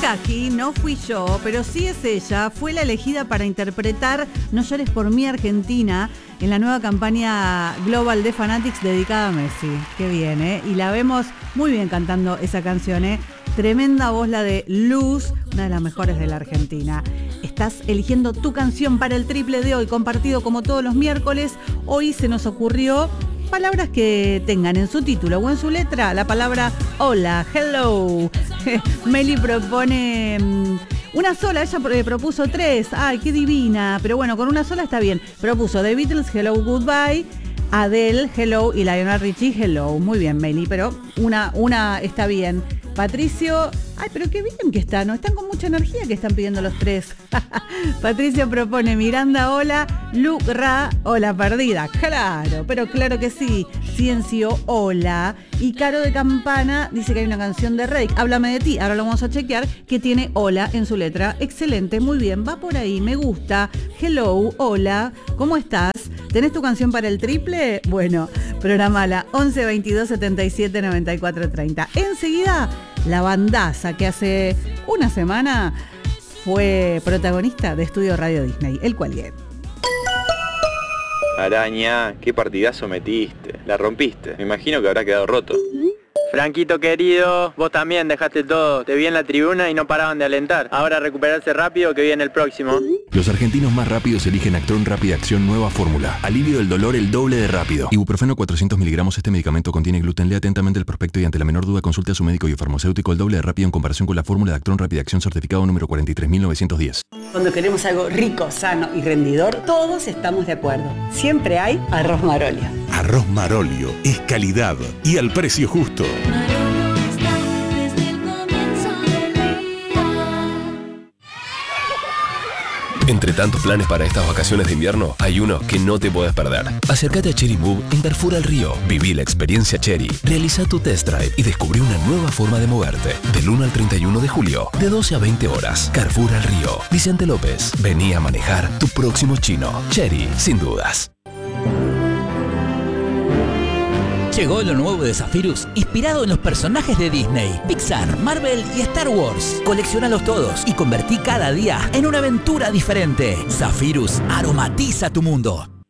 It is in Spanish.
Caqui no fui yo, pero sí es ella. Fue la elegida para interpretar No llores por mí, Argentina, en la nueva campaña global de Fanatics dedicada a Messi. Qué bien, ¿eh? Y la vemos muy bien cantando esa canción, ¿eh? Tremenda voz la de Luz, una de las mejores de la Argentina. Estás eligiendo tu canción para el triple de hoy, compartido como todos los miércoles. Hoy se nos ocurrió palabras que tengan en su título o en su letra la palabra hola, hello. Meli propone una sola, ella propuso 3. Ay, qué divina. Pero bueno, con una sola está bien. Propuso The Beatles, Hello, Goodbye, Adele, Hello, y Lionel Richie, Hello. Muy bien, Meli, pero una está bien. Patricio, ay, pero qué bien que están, ¿no? Están con mucha energía que están pidiendo los 3. Patricio propone Miranda, hola, Ra, hola perdida. Claro, pero claro que sí. Ciencio, hola. Y Caro de Campana dice que hay una canción de Rake, Háblame de ti. Ahora lo vamos a chequear, que tiene hola en su letra. Excelente, muy bien, va por ahí, me gusta. Hello, hola, ¿cómo estás? ¿Tenés tu canción para el triple? Bueno, programala 11 22 77 94 30. Enseguida, la bandaza que hace una semana fue protagonista de Estudio Radio Disney, el Qualien. Araña, qué partidazo metiste. La rompiste. Me imagino que habrá quedado roto. Franquito querido, vos también dejaste todo. Te vi en la tribuna y no paraban de alentar. Ahora recuperarse rápido que viene el próximo. Los argentinos más rápidos eligen Actron Rápida Acción nueva fórmula. Alivio del dolor el doble de rápido. Ibuprofeno 400 miligramos. Este medicamento contiene gluten. Lea atentamente el prospecto y ante la menor duda consulte a su médico y farmacéutico. El doble de rápido en comparación con la fórmula de Actron Rápida Acción certificado número 43910. Cuando queremos algo rico, sano y rendidor, todos estamos de acuerdo. Siempre hay arroz Marolio. Arroz Marolio es calidad y al precio justo. Entre tantos planes para estas vacaciones de invierno, hay uno que no te puedes perder. Acércate a Chery Move en Carrefour al Río. Viví la experiencia Chery. Realiza tu test drive y descubrí una nueva forma de moverte. Del 1 al 31 de julio, de 12 a 20 horas. Carrefour al Río. Vicente López. Vení a manejar tu próximo chino. Chery, sin dudas. Llegó lo nuevo de Zephyrus, inspirado en los personajes de Disney, Pixar, Marvel y Star Wars. Colecciónalos todos y convertí cada día en una aventura diferente. Zephyrus aromatiza tu mundo.